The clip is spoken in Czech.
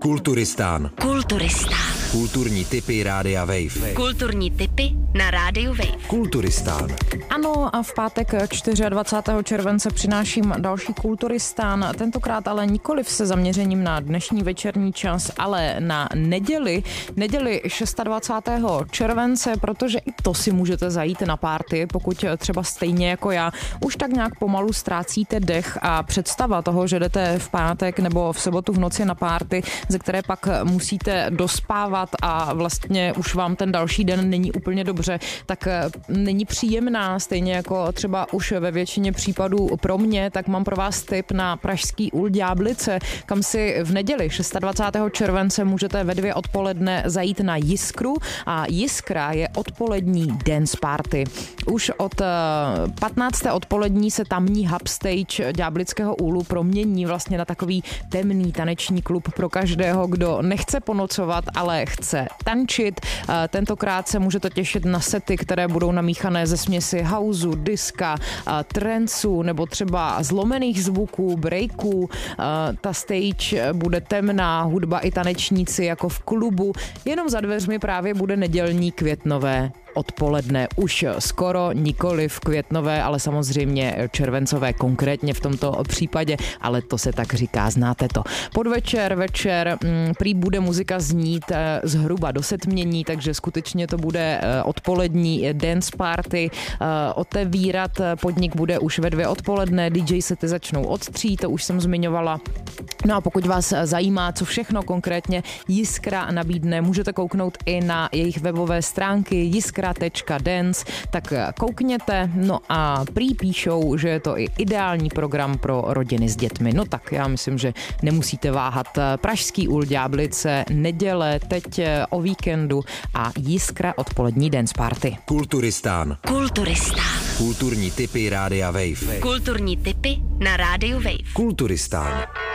Kulturistán. Kulturní tipy Rádia Wave. Kulturní tipy na Rádiu Wave. Kulturistán. Ano, a v pátek 24. července přináším další Kulturistán, tentokrát ale nikoliv se zaměřením na dnešní večerní čas, ale na neděli 26. července, protože i to si můžete zajít na party, pokud třeba stejně jako já už tak nějak pomalu ztrácíte dech a představa toho, že jdete v pátek nebo v sobotu v noci na party, ze které pak musíte dospávat a vlastně už vám ten další den není úplně dobře, tak není příjemná, stejně jako třeba už ve většině případů pro mě, tak mám pro vás tip na pražský Ul Ďáblice, kam si v neděli 26. července můžete ve 2 odpoledne zajít na Jiskru a Jiskra je odpolední dance party. Už od 15. odpolední se tamní hubstage Ďáblického úlu promění vlastně na takový temný taneční klub pro každého, kdo nechce ponocovat, ale chce tančit. Tentokrát se můžete těšit na sety, které budou namíchané ze směsi houseu, diska, trancu nebo třeba zlomených zvuků, breaků. Ta stage bude temná, hudba i tanečníci jako v klubu. Jenom za dveřmi právě bude nedělní květnové odpoledne. Už skoro nikoli v květnové, ale samozřejmě červencové konkrétně v tomto případě, ale to se tak říká, znáte to. Večer, prý bude muzika znít zhruba do setmění, takže skutečně to bude odpolední dance party. Otevírat podnik bude už ve 2 odpoledne, DJ sety začnou od 3, to už jsem zmiňovala. No a pokud vás zajímá, co všechno konkrétně Jiskra nabídne, můžete kouknout i na jejich webové stránky jiskra.dance, tak koukněte. No a prý píšou, že je to i ideální program pro rodiny s dětmi. No tak já myslím, že nemusíte váhat. Pražský Ul Ďáblice, neděle, teď o víkendu a Jiskra odpolední dance party. Kulturistán. Kulturní Kulturní tipy Rádia Wave. tipy na Rádiu Wave. Kulturistán.